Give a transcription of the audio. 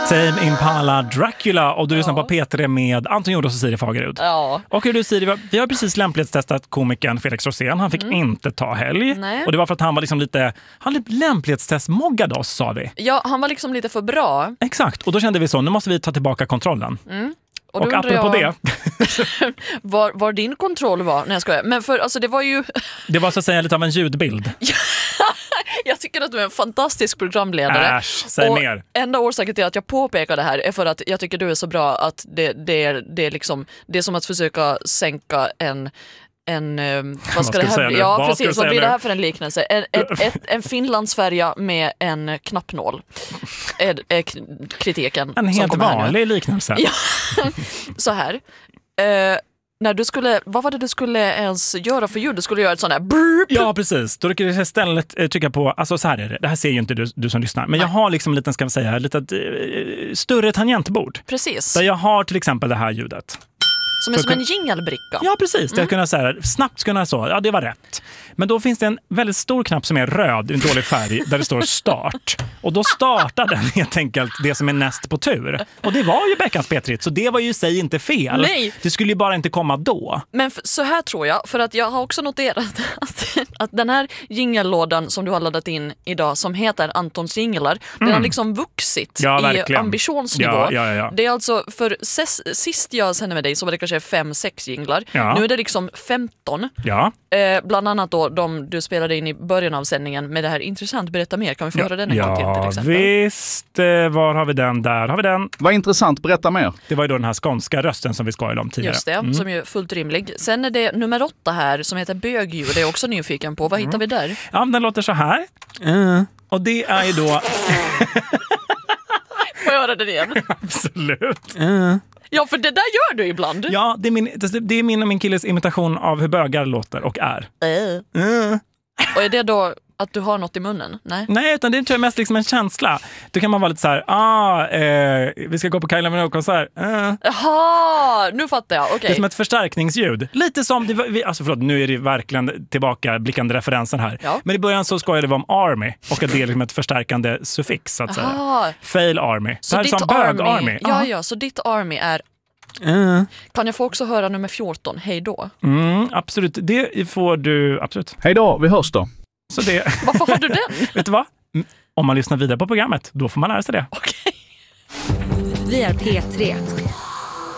Tame Impala Dracula och du lyssnar på P3 med Anton Jordos och Siri Fagerud. Ja. Och du Siri, vi har precis lämplighetstestat komikern Felix Rosén. Han fick inte ta helg. Nej. Och det var för att han var liksom han lämplighetstestmoggade oss, sa vi. Ja, han var liksom lite för bra. Exakt, och då kände vi så, nu måste vi ta tillbaka kontrollen. Och apropå det. var din kontroll var? Nej, jag skojar. Men för, alltså, det var ju... Det var så att säga lite av en ljudbild. Jag tycker att du är en fantastisk programledare. Äsch, säg mer. Enda orsaken till att jag påpekar det här är för att jag tycker du är så bra att det är som att försöka sänka en vad ska det här bli? Ja, precis. Vad blir det här för en liknelse? En Finlandsfärja med en knappnål. Är kritiken. En helt vanlig liknelse. Ja. Så här. När du skulle, vad var det du skulle ens göra för ljud? Du skulle göra ett sånt här burp. Ja, precis. Då kan du istället trycka på, alltså så här är det. Det här ser ju inte du som lyssnar. Men jag har liksom en liten, ska vi säga, lite större tangentbord. Precis. Där jag har till exempel det här ljudet. Som är som en jingelbricka. Ja, precis. Det kunna säga snabbt kunna så. Ja, det var rätt. Men då finns det en väldigt stor knapp som är röd i en dålig färg där det står start. Och då startar den helt enkelt det som är näst på tur. Och det var ju Beckans P3, så det var ju i sig inte fel. Nej. Det skulle ju bara inte komma då. Men så här tror jag, för att jag har också noterat att den här jingellådan som du har laddat in idag som heter Antons jinglar, den har liksom vuxit i ambitionsnivå. Ja. Det är alltså, för sist jag sände med dig så var det kanske 5-6 jinglar. Ja. Nu är det liksom 15. Ja. Bland annat då de du spelade in i början av sändningen med det här intressant, berätta mer. Kan vi få höra den en gång till exempel? Visst. Var har vi den? Där har vi den. Vad intressant, berätta mer. Det var ju då den här skånska rösten som vi skojade om tidigare. Just det, som är fullt rimlig. Sen är det nummer 8 här som heter Bögljud. Det är jag också nyfiken på. Vad hittar vi där? Ja, den låter så här. Och det är ju då... Får jag höra det igen? Absolut. Ja, för det där gör du ibland. Ja, det är min och min killes imitation av hur bögar låter och är. Och är det då att du har något i munnen? Nej, utan det är mest liksom en känsla. Då kan man vara lite så här, vi ska gå på Kylie Minogue-konsert. Jaha, nu fattar jag. Okay. Det är som ett förstärkningsljud. Lite som, alltså förlåt, nu är det verkligen tillbakablickande referensen här. Ja. Men i början så skojade vi om Army och att det är liksom ett förstärkande suffix så att säga. Fail Army. Så här är som bög-Army. Ja, så ditt Army är... Kan jag få också höra nummer 14, hej då? Absolut, det får du, absolut. Hej då, vi hörs då. Så det... Varför har du den? Vet du vad? Om man lyssnar vidare på programmet, då får man lära sig det. Okej. Vi är P3.